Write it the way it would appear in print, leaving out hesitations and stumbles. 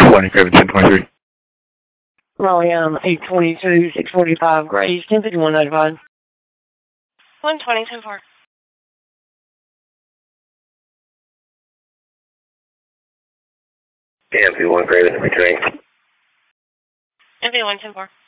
120, Craven 1023. Raleigh, 822, 645 Grace, 1051 notified. 120, 10-4. MP1 Craven, returning. MP1, 10-4.